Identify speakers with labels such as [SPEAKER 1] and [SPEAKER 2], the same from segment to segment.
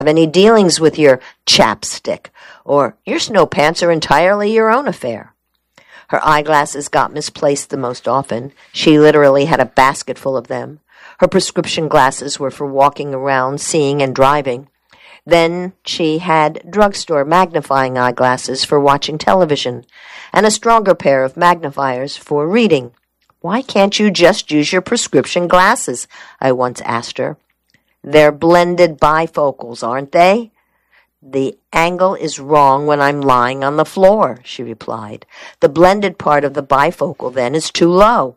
[SPEAKER 1] any dealings with your chapstick, or your snow pants are entirely your own affair. Her eyeglasses got misplaced the most often. She literally had a basket full of them. Her prescription glasses were for walking around, seeing, and driving. Then she had drugstore magnifying eyeglasses for watching television, and a stronger pair of magnifiers for reading. "Why can't you just use your prescription glasses?" I once asked her. "They're blended bifocals, aren't they?" "The angle is wrong when I'm lying on the floor," she replied. "The blended part of the bifocal, then, is too low."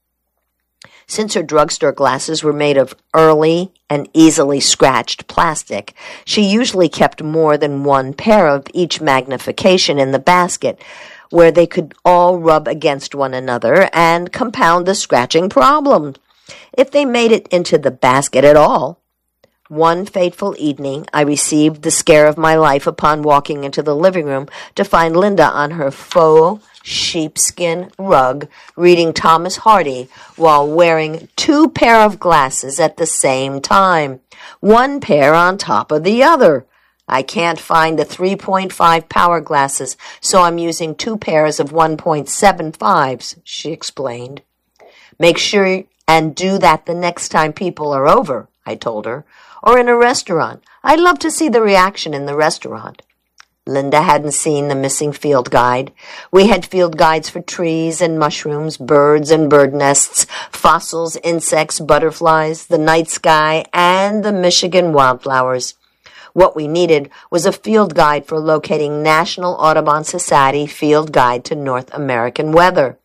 [SPEAKER 1] Since her drugstore glasses were made of early and easily scratched plastic, she usually kept more than one pair of each magnification in the basket, where they could all rub against one another and compound the scratching problem, if they made it into the basket at all. One fateful evening, I received the scare of my life upon walking into the living room to find Linda on her faux sheepskin rug reading Thomas Hardy while wearing 2 pairs of glasses at the same time, one pair on top of the other. "I can't find the 3.5 power glasses, so I'm using 2 pairs of 1.75s, she explained. "Make sure and do that the next time people are over," I told her. "Or in a restaurant. I'd love to see the reaction in the restaurant." Linda hadn't seen the missing field guide. We had field guides for trees and mushrooms, birds and bird nests, fossils, insects, butterflies, the night sky, and the Michigan wildflowers. What we needed was a field guide for locating National Audubon Society Field Guide to North American Weather.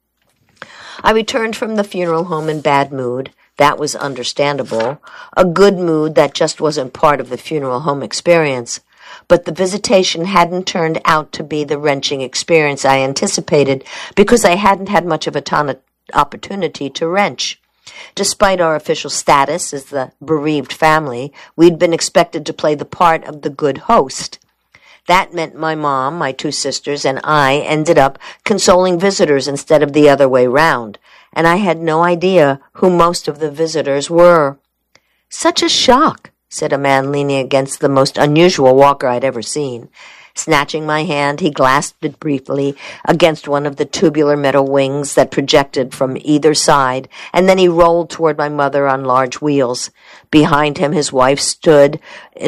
[SPEAKER 1] I returned from the funeral home in bad mood. That was understandable. A good mood that just wasn't part of the funeral home experience. But the visitation hadn't turned out to be the wrenching experience I anticipated because I hadn't had much of an opportunity to wrench. Despite our official status as the bereaved family, we'd been expected to play the part of the good host. That meant my mom, my 2 sisters, and I ended up consoling visitors instead of the other way round, and I had no idea who most of the visitors were. "Such a shock," said a man leaning against the most unusual walker I'd ever seen. Snatching my hand, he clasped it briefly against one of the tubular metal wings that projected from either side, and then he rolled toward my mother on large wheels. Behind him, his wife stood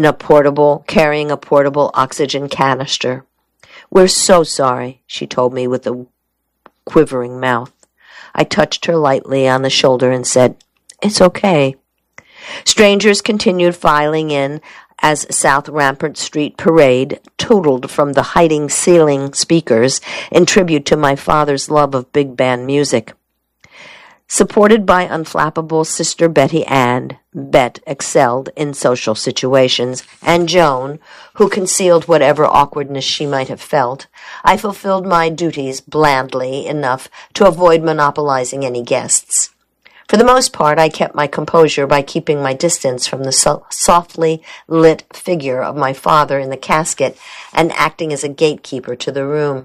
[SPEAKER 1] carrying a portable oxygen canister. "We're so sorry," she told me with a quivering mouth. I touched her lightly on the shoulder and said, "It's okay." Strangers continued filing in as South Rampart Street Parade totaled from the hiding ceiling speakers in tribute to my father's love of big band music. Supported by unflappable Sister Betty Ann, Bet excelled in social situations, and Joan, who concealed whatever awkwardness she might have felt, I fulfilled my duties blandly enough to avoid monopolizing any guests. For the most part, I kept my composure by keeping my distance from the softly lit figure of my father in the casket and acting as a gatekeeper to the room.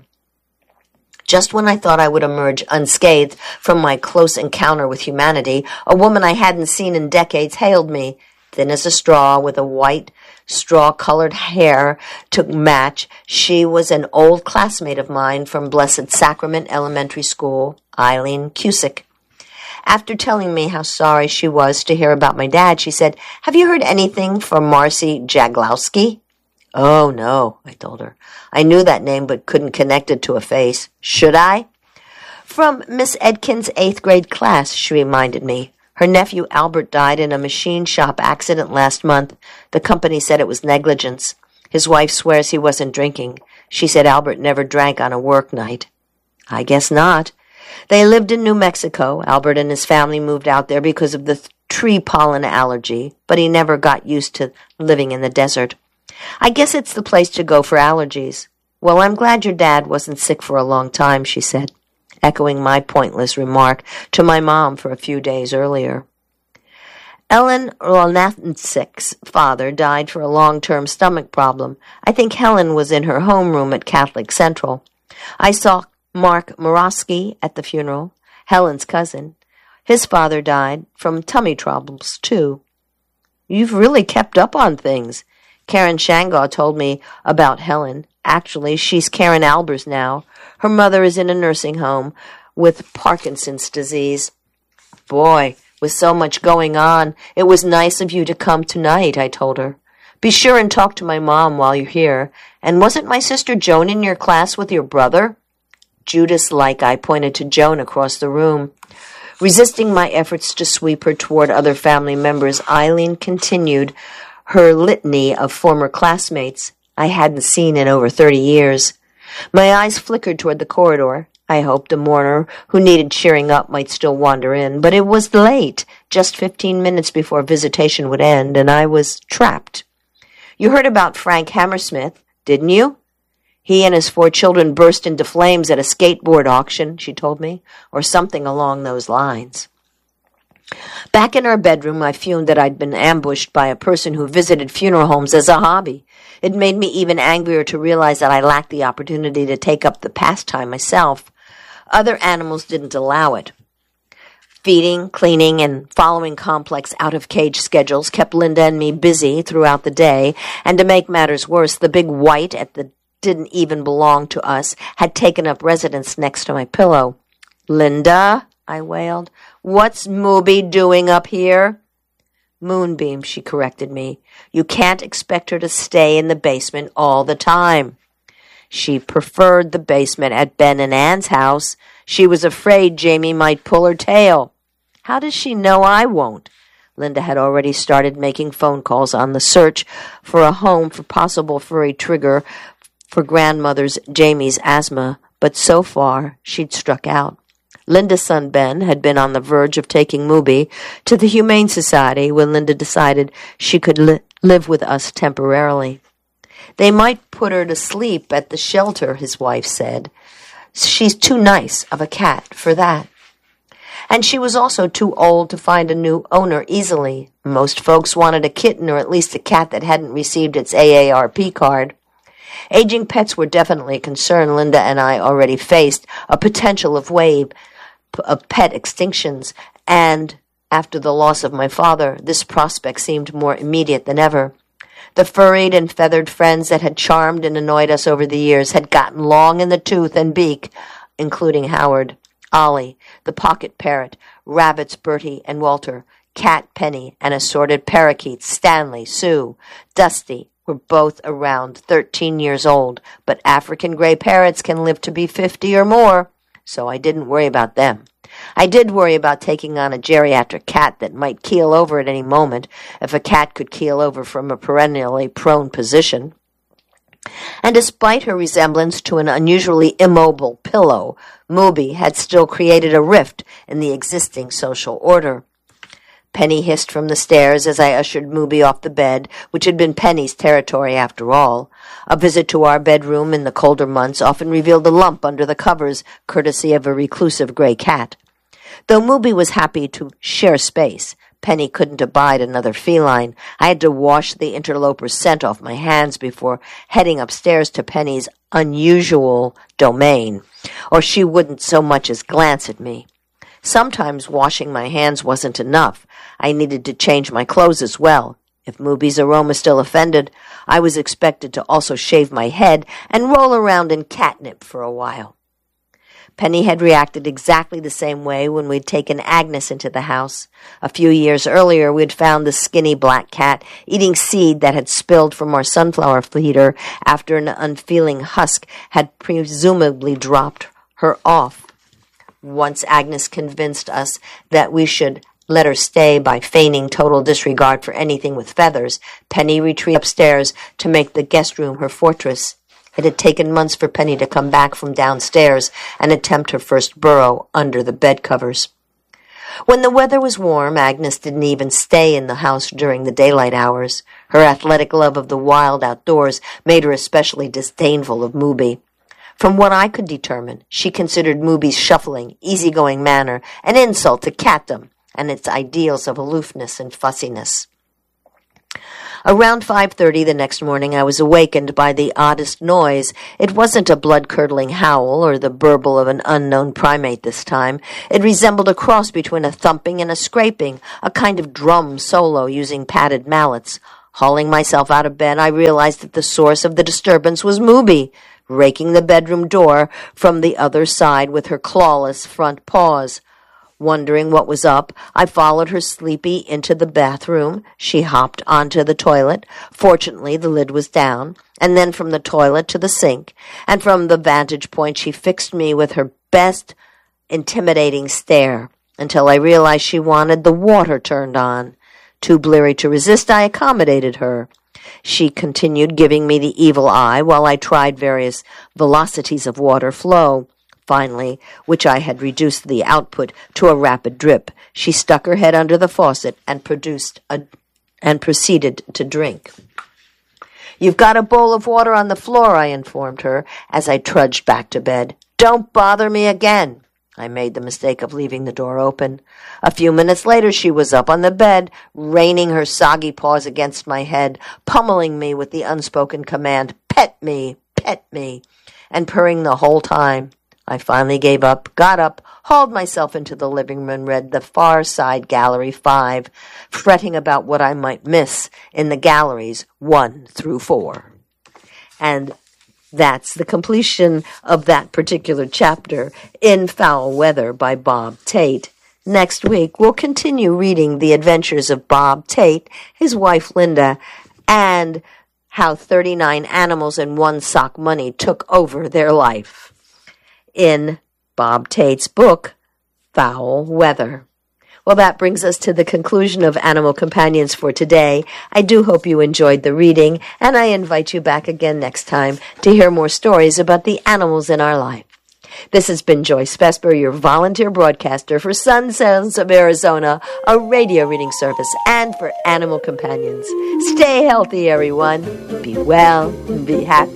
[SPEAKER 1] Just when I thought I would emerge unscathed from my close encounter with humanity, a woman I hadn't seen in decades hailed me, thin as a straw, with a white, straw-colored hair to match. She was an old classmate of mine from Blessed Sacrament Elementary School, Eileen Cusick. After telling me how sorry she was to hear about my dad, she said, "Have you heard anything from Marcy Jaglowski?" "Oh, no," I told her. I knew that name but couldn't connect it to a face. "Should I?" "From Miss Edkins' 8th grade class," she reminded me. "Her nephew Albert died in a machine shop accident last month. The company said it was negligence. His wife swears he wasn't drinking. She said Albert never drank on a work night." "I guess not." They lived in New Mexico. Albert and his family moved out there because of the tree pollen allergy, but he never got used to living in the desert. "I guess it's the place to go for allergies." "Well, I'm glad your dad wasn't sick for a long time," she said, echoing my pointless remark to my mom for a few days earlier. Ellen Rolnancic's father died for a long-term stomach problem. I think Helen was in her homeroom at Catholic Central. I saw Mark Morosky at the funeral, Helen's cousin. His father died from tummy troubles, too. "You've really kept up on things." Karen Shangaw told me about Helen. Actually, she's Karen Albers now. Her mother is in a nursing home with Parkinson's disease. Boy, with so much going on, it was nice of you to come tonight, I told her. Be sure and talk to my mom while you're here. And wasn't my sister Joan in your class with your brother? Judas-like, I pointed to Joan across the room. Resisting my efforts to sweep her toward other family members, Eileen continued her litany of former classmates I hadn't seen in over 30 years. My eyes flickered toward the corridor. I hoped a mourner who needed cheering up might still wander in, but it was late, just 15 minutes before visitation would end, and I was trapped. You heard about Frank Hammersmith, didn't you? He and his 4 children burst into flames at a skateboard auction, she told me, or something along those lines. Back in our bedroom, I fumed that I'd been ambushed by a person who visited funeral homes as a hobby. It made me even angrier to realize that I lacked the opportunity to take up the pastime myself. Other animals didn't allow it. Feeding, cleaning, and following complex out-of-cage schedules kept Linda and me busy throughout the day, and to make matters worse, the big white didn't even belong to us had taken up residence next to my pillow. Linda, I wailed, what's Mooby doing up here? Moonbeam, she corrected me. You can't expect her to stay in the basement all the time. She preferred the basement at Ben and Ann's house. She was afraid Jamie might pull her tail. How does she know I won't? Linda had already started making phone calls on the search for a home for possible furry trigger for grandmother's Jamie's asthma, but so far she'd struck out. Linda's son Ben had been on the verge of taking Mooby to the Humane Society when Linda decided she could live with us temporarily. They might put her to sleep at the shelter, his wife said. She's too nice of a cat for that. And she was also too old to find a new owner easily. Most folks wanted a kitten or at least a cat that hadn't received its AARP card. Aging pets were definitely a concern Linda and I already faced, a potential wave of pet extinctions, and after the loss of my father, this prospect seemed more immediate than ever. The furried and feathered friends that had charmed and annoyed us over the years had gotten long in the tooth and beak, including Howard, Ollie, the pocket parrot, rabbits Bertie and Walter, Cat Penny, and assorted parakeets Stanley, Sue, Dusty, were both around 13 years old, but African gray parrots can live to be 50 or more, so I didn't worry about them. I did worry about taking on a geriatric cat that might keel over at any moment, if a cat could keel over from a perennially prone position. And despite her resemblance to an unusually immobile pillow, Mooby had still created a rift in the existing social order. Penny hissed from the stairs as I ushered Mooby off the bed, which had been Penny's territory after all. A visit to our bedroom in the colder months often revealed a lump under the covers, courtesy of a reclusive gray cat. Though Mooby was happy to share space, Penny couldn't abide another feline. I had to wash the interloper's scent off my hands before heading upstairs to Penny's unusual domain, or she wouldn't so much as glance at me. Sometimes washing my hands wasn't enough. I needed to change my clothes as well. If Mooby's aroma still offended, I was expected to also shave my head and roll around in catnip for a while. Penny had reacted exactly the same way when we'd taken Agnes into the house. A few years earlier, we'd found the skinny black cat eating seed that had spilled from our sunflower feeder after an unfeeling husk had presumably dropped her off. Once Agnes convinced us that we should let her stay by feigning total disregard for anything with feathers, Penny retreated upstairs to make the guest room her fortress. It had taken months for Penny to come back from downstairs and attempt her first burrow under the bed covers. When the weather was warm, Agnes didn't even stay in the house during the daylight hours. Her athletic love of the wild outdoors made her especially disdainful of Mooby. From what I could determine, she considered Mooby's shuffling, easygoing manner an insult to catdom and its ideals of aloofness and fussiness. Around 5:30 the next morning, I was awakened by the oddest noise. It wasn't a blood-curdling howl or the burble of an unknown primate this time. It resembled a cross between a thumping and a scraping, a kind of drum solo using padded mallets. Hauling myself out of bed, I realized that the source of the disturbance was Mooby, raking the bedroom door from the other side with her clawless front paws. Wondering what was up, I followed her sleepy into the bathroom. She hopped onto the toilet. Fortunately, the lid was down. And then from the toilet to the sink. And from the vantage point, she fixed me with her best intimidating stare until I realized she wanted the water turned on. Too bleary to resist, I accommodated her. She continued giving me the evil eye while I tried various velocities of water flow. Finally, which I had reduced the output to a rapid drip, she stuck her head under the faucet and proceeded to drink. "You've got a bowl of water on the floor," I informed her as I trudged back to bed. "Don't bother me again." I made the mistake of leaving the door open. A few minutes later, she was up on the bed, raining her soggy paws against my head, pummeling me with the unspoken command, "Pet me, pet me," and purring the whole time. I finally gave up, got up, hauled myself into the living room and read the Far Side Gallery 5, fretting about what I might miss in the galleries 1 through 4. And that's the completion of that particular chapter in Foul Weather by Bob Tate. Next week, we'll continue reading the adventures of Bob Tate, his wife Linda, and how 39 animals and 1 sock money took over their life in Bob Tate's book, Foul Weather. Well, that brings us to the conclusion of Animal Companions for today. I do hope you enjoyed the reading, and I invite you back again next time to hear more stories about the animals in our life. This has been Joyce Vesper, your volunteer broadcaster for Sun Sounds of Arizona, a radio reading service, and for Animal Companions. Stay healthy, everyone. Be well and be happy.